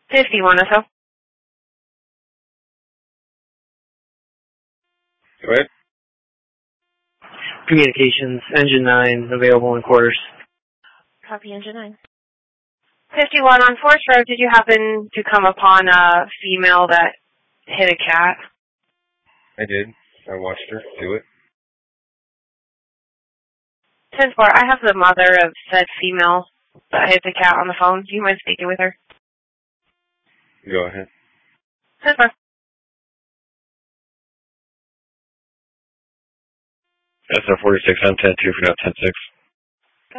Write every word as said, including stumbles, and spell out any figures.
fifty-one or so. Go ahead. Communications, engine nine, available in quarters. Copy, engine nine. fifty-one on Forest Road, did you happen to come upon a female that hit a cat? I did. I watched her do it. ten four, I have the mother of said female that hit the cat on the phone. Do you mind speaking with her? Go ahead. ten four. S R forty-six, I'm ten two for now, ten six.